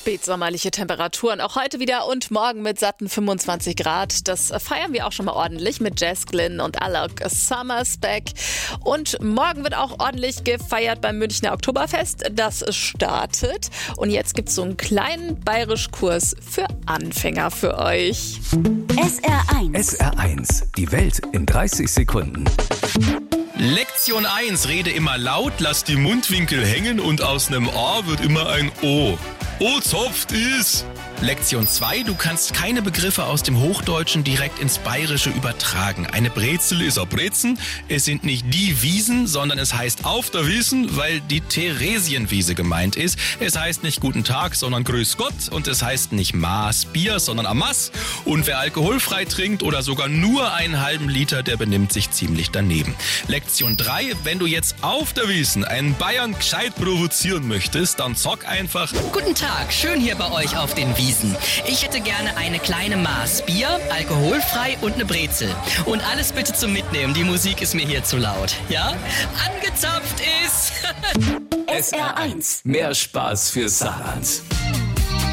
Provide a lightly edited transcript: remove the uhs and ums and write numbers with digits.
Spätsommerliche Temperaturen, auch heute wieder und morgen mit satten 25 Grad. Das feiern wir auch schon mal ordentlich mit Jess Glynn und Alok. Summer's Back. Und morgen wird auch ordentlich gefeiert beim Münchner Oktoberfest. Das startet. Und jetzt gibt es so einen kleinen Bayerischkurs für Anfänger für euch. SR1. SR1, die Welt in 30 Sekunden. Lektion 1, rede immer laut, lass die Mundwinkel hängen und aus einem A wird immer ein O. O zopft is. Lektion 2, du kannst keine Begriffe aus dem Hochdeutschen direkt ins Bayerische übertragen. Eine Brezel ist ein Brezen. Es sind nicht die Wiesen, sondern es heißt auf der Wiesen, weil die Theresienwiese gemeint ist. Es heißt nicht Guten Tag, sondern Grüß Gott. Und es heißt nicht Maß Bier, sondern Amass. Und wer alkoholfrei trinkt oder sogar nur einen halben Liter, der benimmt sich ziemlich daneben. Lektion 3, wenn du jetzt auf der Wiesen einen Bayern gescheit provozieren möchtest, dann zock einfach. Guten Tag, schön hier bei euch auf den Wiesen. Ich hätte gerne eine kleine Maß Bier, alkoholfrei und eine Brezel. Und alles bitte zum Mitnehmen, die Musik ist mir hier zu laut. Ja? Angezapft ist... SR1, mehr Spaß für Saarland.